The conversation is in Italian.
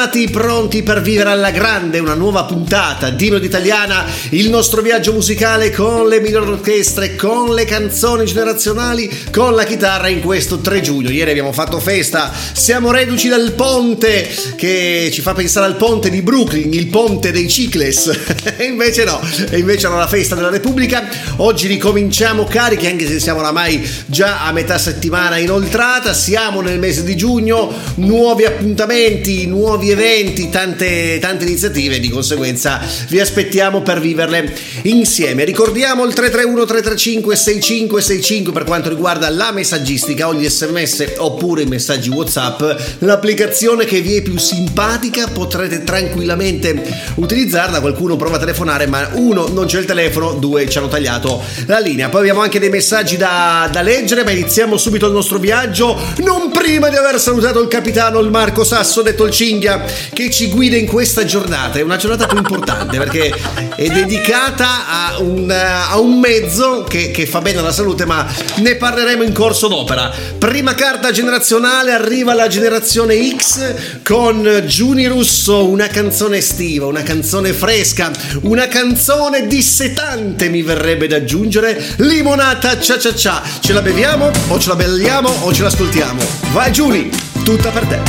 preparati, pronti per vivere alla grande una nuova puntata di Meloditaliana, il nostro viaggio musicale con le migliori orchestre, con le canzoni generazionali, con la chitarra in questo 3 giugno. Ieri abbiamo fatto festa, siamo reduci dal ponte che ci fa pensare al ponte di Brooklyn, il ponte dei Chicles. E invece no, era la festa della Repubblica. Oggi ricominciamo carichi, anche se siamo oramai già a metà settimana inoltrata. Siamo nel mese di giugno, nuovi appuntamenti, nuovi eventi, tante iniziative, di conseguenza vi aspettiamo per viverle insieme. Ricordiamo il 331 335 6565 per quanto riguarda la messaggistica o gli SMS oppure i messaggi WhatsApp. L'applicazione che vi è più simpatica potrete tranquillamente utilizzarla. Qualcuno prova a telefonare, ma 1 non c'è il telefono, 2 ci hanno tagliato la linea. Poi abbiamo anche dei messaggi da leggere, ma iniziamo subito il nostro viaggio, non prima di aver salutato il capitano, il Marco Sasso, detto il Cinghia, che ci guida in questa giornata. È una giornata più importante perché è dedicata a un mezzo che fa bene alla salute, ma ne parleremo in corso d'opera. Prima carta generazionale, arriva la generazione X con Giuni Russo, una canzone estiva, una canzone fresca, una canzone dissetante, mi verrebbe da aggiungere, Limonata Cia Cia Cia. Ce la beviamo o ce la belliamo o ce l'ascoltiamo? Vai Giuni, tutta per te.